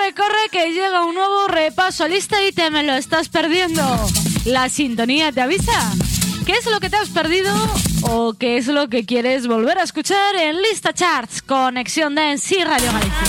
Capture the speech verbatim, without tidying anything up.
corre, corre, que llega un nuevo repaso a lista y te me lo estás perdiendo. La sintonía te avisa. ¿Qué es lo que te has perdido o qué es lo que quieres volver a escuchar en Lista Charts? Conexión Dance y Radio Galicia.